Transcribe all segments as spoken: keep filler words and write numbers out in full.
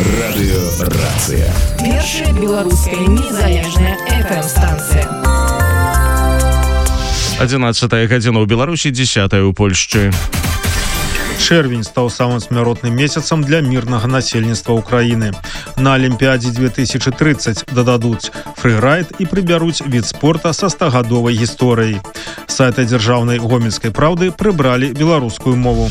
Радыёрацыя. Першая беларуская незалежная эф эм-станцыя. одиннадцатая гадзіна ў Беларусі, десятая ў Польшчы. Чэрвень стаў самым смяротным месяцам для мірнага насельніцтва ўкраіны. На Алімпіядзе две тысячи тридцать дададуць фрірайд і прыбяруць від спорта са стагадовай гісторыяй. Сайта дзяржаўнай гомельскай праўды прыбралі беларускую мову.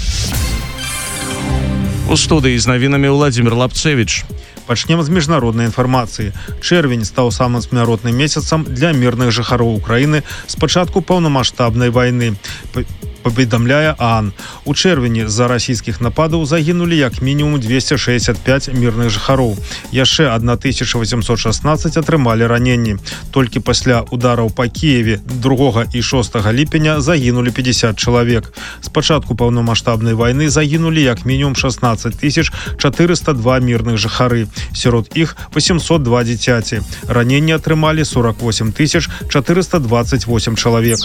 У студыі з навінамі Владзімір Лапцевіч. Пачнем з міжнароднай інфармацыі. Чэрвень стаў самым смяротным месяцам для мірных жыхароў Украіны з пачатку паўнамаштабнай вайны. Паведамляе ААН. У чэрвені з-за расійскіх нападаў загінулі як мінімум двести шестьдесят пять мірных жыхароў. Яшчэ тысяча восемьсот шестнадцать атрымалі раненні. Толькі пасля удараў па Кіеве другога і шостага ліпеня загінулі пятьдесят чалавек. З пачатку паўнамаштабнай вайны загінулі як мінімум шестнадцать тысяч четыреста два мірных жыхары. Сярод іх восемьсот два дзіцяці. Раненні атрымалі сорок восемь тысяч четыреста двадцать восемь чалавек.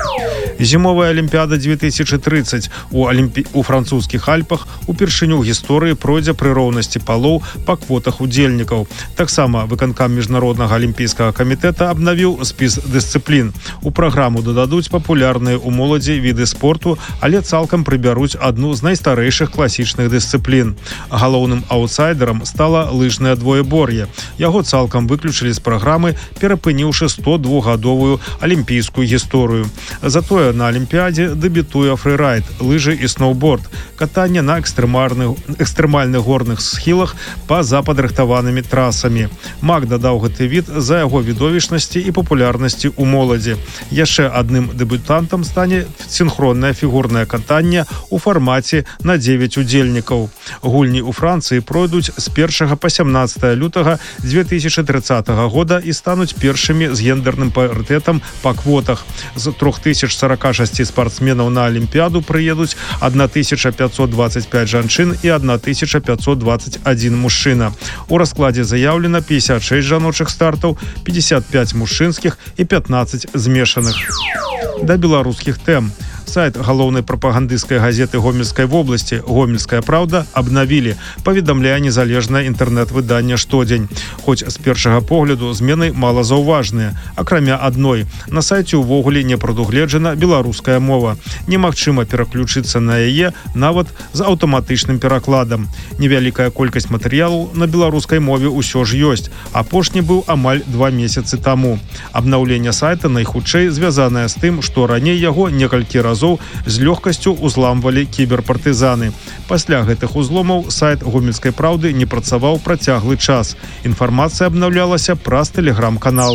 Зімовая Алімпіяда две тысячи тридцать у, Алімпі... у французскіх Альпах упершыню ў гісторыі пройдзе пры роўнасці палоў па квотах удзельнікаў. Таксама выканкам міжнароднага алімпійскага камітэта абнавіў спіс дысцыплін. У праграму дададуць папулярныя ў моладзі віды спорту, але цалкам прыбяруць адну з найстарэйшых класічных дысцыплін. Галоўным аўтсайдерам стала лыжнае двоебор'е. Яго цалкам выключылі з праграмы, перапыніўшы сто двухгадовую алімпійскую гісторыю. Затое на Алімпіядзе дэбютуе фрірайд, лыжы і сноўборд, катанне на экстрэмальных, экстрэмальных горных схілах па-за падрыхтаванымі трасамі. Мак дадаў гэты від за яго відовішнасці і папулярнасці ў моладзі. Яшчэ адным дэбютантам стане сінхроннае фігурнае катанне ў фармаце на дзевяць удзельнікаў. Гульні ў Францыі пройдуць з першага па сямнаццатае лютага две тысячи тридцатага года і стануць першымі з гендерным парытэтам па квотах. З трох тысяч сорока шести спортсменаў на Алімпіяду прыедуць тысяча пятьсот двадцать пять жанчын і тысяча пятьсот двадцать один мужчына. У раскладзе заяўлена пятьдесят шесть жаночых стартаў, пятьдесят пять мужчынскіх і пятнадцать змешаных. Да беларускіх тэм. Сайт галоўнай прапагандысцкай газеты Гомельскай вобласці «Гомельская праўда» абнавілі, паведамляе незалежнае інтэрнэт-выданне «Штодзень». Хоць з першага погляду змены малазаўважныя. Акрамя адной, на сайце ўвогуле не прадугледжана беларуская мова. Немагчыма пераключыцца на яе нават з аўтаматычным перакладам. Невялікая колькасць матэрыялаў на беларускай мове ўсё ж ёсць. Апошні быў амаль два месяцы таму. Абнаўленне сайта найхутчэй звязанае з тым, што раней яго некалькі разоў з лёгкасцю узламвалі кіберпартызаны. Пасля гэтых узломаў сайт Гомельскай праўды не працаваў працяглы час. Інфармацыя абнаўлялася праз тэлеграм-канал.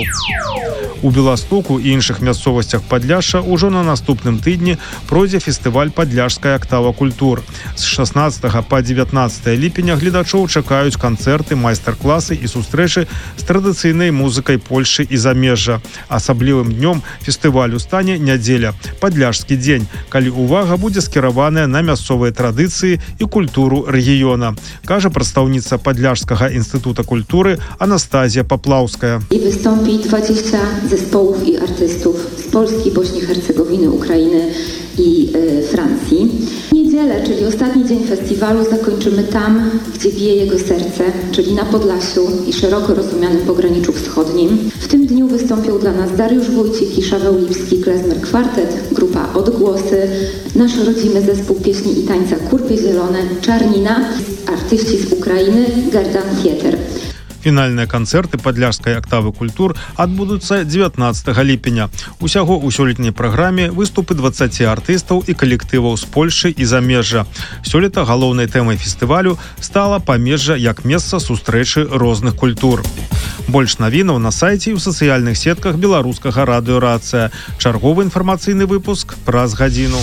У Беластоку і іншых мясцовасцях Падляшша ўжо на наступным тыдні пройдзе фестываль «Падляшская актава культур». З шаснаццатага па дзевятнаццатае ліпеня гледачоў чакаюць канцэрты, майстар-класы і сустрэчы з традыцыйнай музыкай Польшы і замежжа. Асаблівым днём фестывалю стане нядзеля, Падляшскі дзень, калі ўвага будзе скіраваная на мясцовыя традыцыі і культуру рэгіёна, кажа прадстаўніца Падляшскага інстытута культуры Анастазія Паплаўская. І выстąpi dwadzieścia zespołów i artystów z Polski, Bośni, Hercegowiny, Ukrainy i y, Francji. Niedzielę, czyli ostatni dzień festiwalu, zakończymy tam, gdzie bije jego serce, czyli na Podlasiu i szeroko rozumianym pograniczu wschodnim. W tym dniu wystąpią dla nas Dariusz Wójcik i Szaweł Lipski, klezmer kwartet, grupa Odgłosy, nasz rodzimy zespół pieśni i tańca Kurpie Zielone, Czarnina, artyści z Ukrainy, Gerdan Theater. Фінальныя канцэрты падляшскай актавы культур адбудуцца дзевятнаццатага ліпеня. Усяго ў сёлетняй праграме выступы дваццаці артыстаў і калектываў з Польшы і замежжа. Сёлета галоўнай тэмай фестывалю стала памежжа як месца сустрэчы розных культур. Больш навінаў на сайце і ў сацыяльных сетках беларускага радыёрацыя. Чарговы інфармацыйны выпуск праз гадзіну.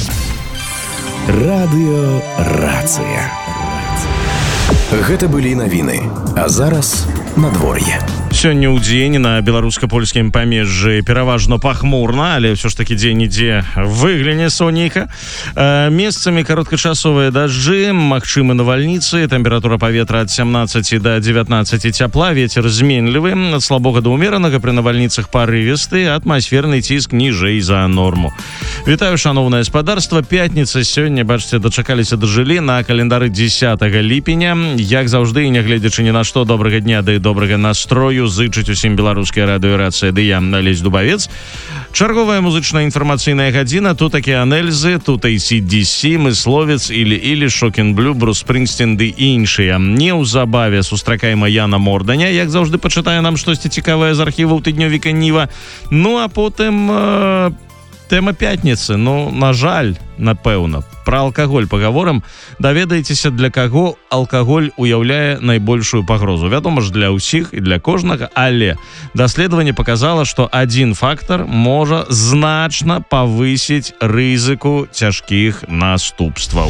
Радыёрацыя. Гэта былі навіны. А зараз надвор'е. Сёння ў дзень на беларуска-польскім памежжы пераважна пахмурна, але ўсё ж такі дзе-нідзе выгляне сонейка. Э, месцамі кароткачасовыя дажджы, магчымы навальніцы, тэмпература паветра ад сямнаццаці да дзевятнаццаці цяпла, вецер зменлівы, ад слабога да ўмеранага, пры навальніцах парывісты, атмасферны ціск ніжэй за норму. Вітаю, шановнае спадарства. Пятніца сёння, бачыце, дачакаліся дажылі на календары дзесятага ліпеня. Як заўжды, нягледзячы ні на што, добрага дня ды добрага настрою зычыць усім беларуская радыёрацыя ды я, Алесь Дубавец. Чарговая музычная інфармацыйная гадзіна. Тут Океан Эльзы, тут эй си ди си, Мысловец, Ілі-Ілі, Шокін Блю, Брус Спрінгстін ды іншыя. Неўзабаве сустракаем Яна Морданя, як заўжды пачытае нам штосьці цікавае з архіваў тыднёвіка Ніва. Ну а потым э, тэма пятніцы. Ну, на жаль, напэўна, пра алкаголь пагаворам. Даведаецеся, для каго алкаголь уяўляе найбольшую пагрозу. Вядома ж, для ўсіх і для кожнага, але даследаванне паказала, што адзін фактар можа значна павысіць рызыку цяжкіх наступстваў.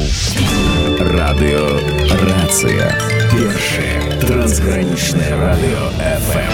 Радыё Рацыя. Першае трансгранічнае радыё эф эм.